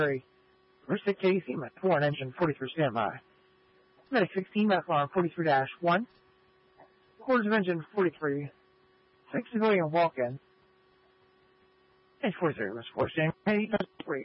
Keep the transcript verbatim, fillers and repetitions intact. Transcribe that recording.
First K C, Medic one, engine forty-three, standby. Medic sixteen, Medic alarm forty-three dash one. Quarters of engine forty-three. Six civilian walk-in. H forty-three, Miss four, standing. Hey, three.